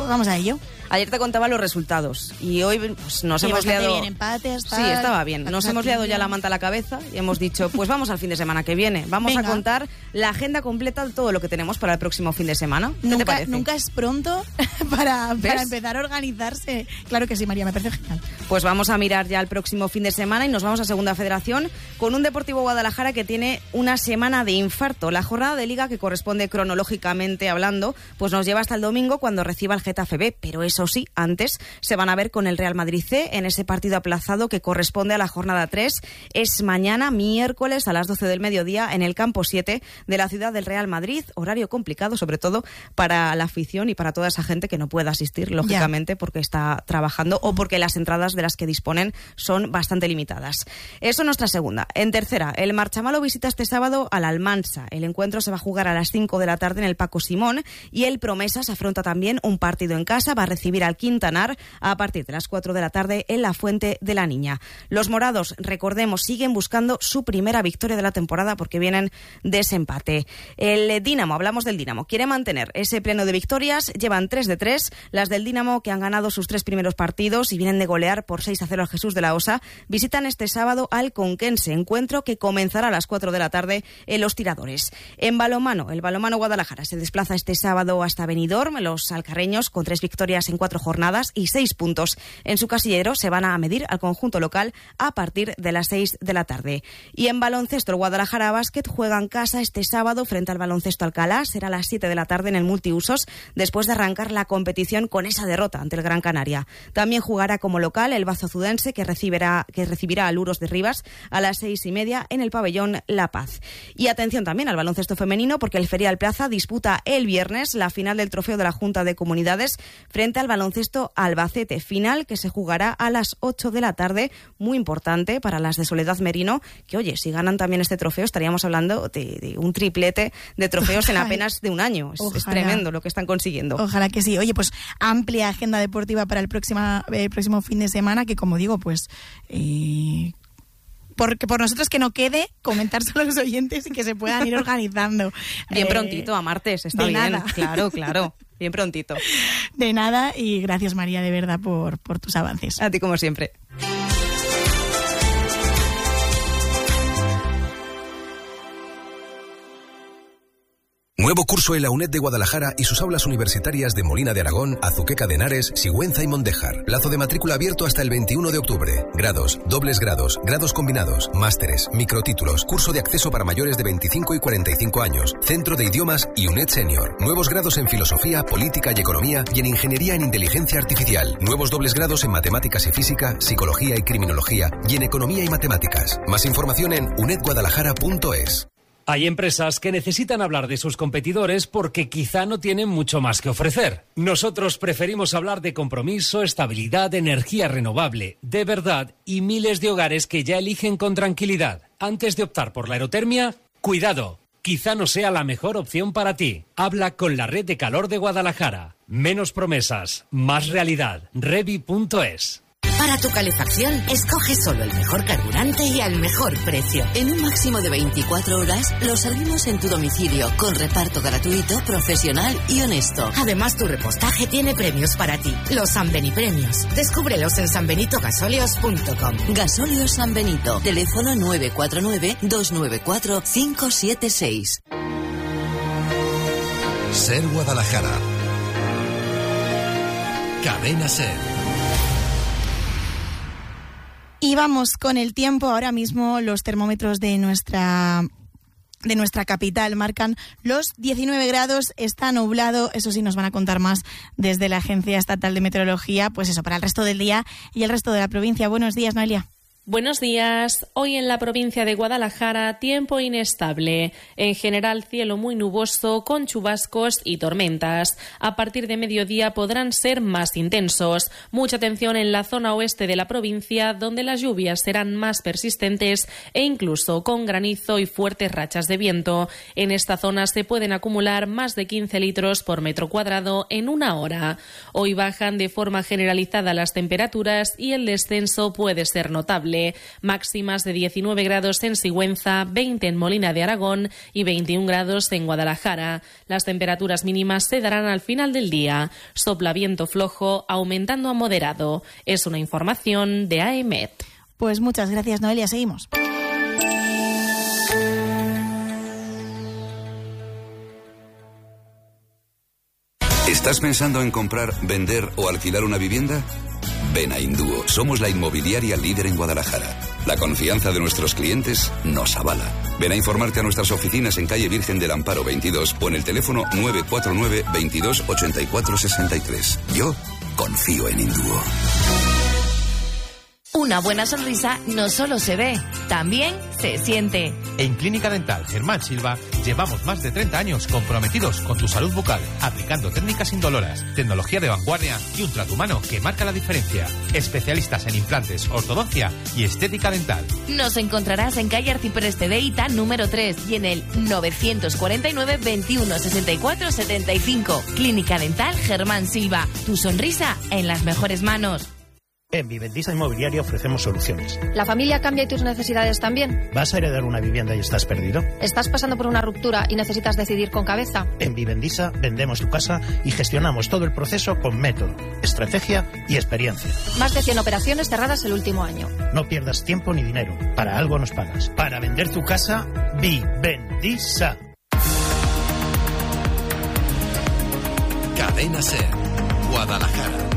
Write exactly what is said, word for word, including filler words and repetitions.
vamos a ello. Ayer te contaba los resultados y hoy pues, nos sí, hemos liado... bien, empates, tal, sí, estaba bien. Nos hemos liado ya la manta a la cabeza y hemos dicho, pues vamos al fin de semana que viene. Vamos Venga. a contar la agenda completa de todo lo que tenemos para el próximo fin de semana. ¿Qué nunca, te parece? Nunca es pronto para, para empezar a organizarse. Claro que sí, María, me parece genial. Pues vamos a mirar ya el próximo fin de semana y nos vamos a Segunda Federación con un Deportivo Guadalajara que tiene una semana de infarto. La jornada de Liga, que corresponde cronológicamente hablando, pues nos lleva hasta el domingo cuando reciba el Getafe B. Pero eso sí, antes se van a ver con el Real Madrid C en ese partido aplazado que corresponde a la jornada tres. Es mañana, miércoles, a las doce del mediodía, en el campo siete de la ciudad del Real Madrid. Horario complicado, sobre todo para la afición y para toda esa gente que no pueda asistir, lógicamente, ya. porque está trabajando o porque las entradas de las que disponen son bastante limitadas. Eso es nuestra segunda. En tercera, el Marchamalo visita este sábado al Almansa. El encuentro se va a jugar a las cinco de la tarde en el Paco Simón y el Promesas afronta también un partido en casa. Va a recibir al Quintanar a partir de las cuatro de la tarde en la Fuente de la Niña. Los morados, recordemos, siguen buscando su primera victoria de la temporada porque vienen de ese empate. El Dinamo, hablamos del Dinamo, quiere mantener ese pleno de victorias. Llevan tres de tres. Las del Dinamo, que han ganado sus tres primeros partidos y vienen de golear por seis a cero al Jesús de la Osa, visitan este sábado al Conquense, encuentro que comenzará a las cuatro de la tarde en Los Tiradores. En balonmano, el balonmano Guadalajara se desplaza este sábado hasta Benidorm. Los alcarreños, con tres victorias en cuatro jornadas y seis puntos en su casillero, se van a medir al conjunto local a partir de las seis de la tarde. Y en baloncesto, el Guadalajara Basket juega en casa este sábado frente al Baloncesto Alcalá. Será a las siete de la tarde en el multiusos, después de arrancar la competición con esa derrota ante el Gran Canaria. También jugará como local el Bazozudense, que recibirá, que recibirá al Uros de Rivas a las seis y media en el pabellón La Paz. Y atención también al baloncesto femenino, porque el Ferial Plaza disputa el viernes la final del trofeo de la Junta de Comunidades frente al baloncesto Albacete, final que se jugará a las ocho de la tarde, muy importante para las de Soledad Merino, que oye, si ganan también este trofeo estaríamos hablando de, de un triplete de trofeos en apenas de un año. Es, es tremendo lo que están consiguiendo. Ojalá que sí. Oye, pues amplia agenda deportiva para el próximo, el próximo fin de semana, que como digo, pues... Eh... Porque por nosotros que no quede, comentárselo a los oyentes y que se puedan ir organizando. Bien eh, prontito, a martes, está de bien. Nada. Claro, claro. Bien prontito. De nada, y gracias, María, de verdad, por, por tus avances. A ti, como siempre. Nuevo curso en la UNED de Guadalajara y sus aulas universitarias de Molina de Aragón, Azuqueca de Henares, Sigüenza y Mondéjar. Plazo de matrícula abierto hasta el veintiuno de octubre. Grados, dobles grados, grados combinados, másteres, microtítulos, curso de acceso para mayores de veinticinco y cuarenta y cinco años, centro de idiomas y UNED Senior. Nuevos grados en filosofía, política y economía y en ingeniería en inteligencia artificial. Nuevos dobles grados en matemáticas y física, psicología y criminología y en economía y matemáticas. Más información en uned guadalajara punto es. Hay empresas que necesitan hablar de sus competidores porque quizá no tienen mucho más que ofrecer. Nosotros preferimos hablar de compromiso, estabilidad, energía renovable, de verdad y miles de hogares que ya eligen con tranquilidad. Antes de optar por la aerotermia, cuidado, quizá no sea la mejor opción para ti. Habla con la Red de Calor de Guadalajara. Menos promesas, más realidad. Revi punto es. Para tu calefacción, escoge solo el mejor carburante y al mejor precio. En un máximo de veinticuatro horas, lo servimos en tu domicilio, con reparto gratuito, profesional y honesto. Además, tu repostaje tiene premios para ti. Los San Beni Premios. Descúbrelos en san benito gasóleos punto com. Gasóleos San Benito. Teléfono nueve cuatro nueve, dos nueve cuatro, cinco siete seis. Ser Guadalajara. Cadena Ser. Y vamos con el tiempo. Ahora mismo los termómetros de nuestra de nuestra capital marcan los diecinueve grados, está nublado, eso sí nos van a contar más desde la Agencia Estatal de Meteorología, pues eso, para el resto del día y el resto de la provincia. Buenos días, Noelia. Buenos días. Hoy en la provincia de Guadalajara, tiempo inestable. En general, cielo muy nuboso, con chubascos y tormentas. A partir de mediodía podrán ser más intensos. Mucha atención en la zona oeste de la provincia, donde las lluvias serán más persistentes e incluso con granizo y fuertes rachas de viento. En esta zona se pueden acumular más de quince litros por metro cuadrado en una hora. Hoy bajan de forma generalizada las temperaturas y el descenso puede ser notable. inestable. Máximas de diecinueve grados en Sigüenza, veinte en Molina de Aragón y veintiún grados en Guadalajara. Las temperaturas mínimas se darán al final del día. Sopla viento flojo, aumentando a moderado. Es una información de A E M E T. Pues muchas gracias, Noelia. Seguimos. ¿Estás pensando en comprar, vender o alquilar una vivienda? Ven a Indúo. Somos la inmobiliaria líder en Guadalajara. La confianza de nuestros clientes nos avala. Ven a informarte a nuestras oficinas en calle Virgen del Amparo veintidós o en el teléfono nueve cuatro nueve, veintidós, ochenta y cuatro, sesenta y tres. Yo confío en Indúo. Una buena sonrisa no solo se ve, también se siente. En Clínica Dental Germán Silva llevamos más de treinta años comprometidos con tu salud bucal, aplicando técnicas indoloras, tecnología de vanguardia y un trato humano que marca la diferencia. Especialistas en implantes, ortodoncia y estética dental. Nos encontrarás en calle Arcipreste de Ita número tres y en el novecientos cuarenta y nueve, veintiuno, sesenta y cuatro, setenta y cinco. Clínica Dental Germán Silva. Tu sonrisa en las mejores manos. En Vivendisa Inmobiliaria ofrecemos soluciones. ¿La familia cambia y tus necesidades también? ¿Vas a heredar una vivienda y estás perdido? ¿Estás pasando por una ruptura y necesitas decidir con cabeza? En Vivendisa vendemos tu casa y gestionamos todo el proceso con método, estrategia y experiencia. Más de cien operaciones cerradas el último año. No pierdas tiempo ni dinero. Para algo nos pagas. Para vender tu casa, Vivendisa. Cadena SER, Guadalajara.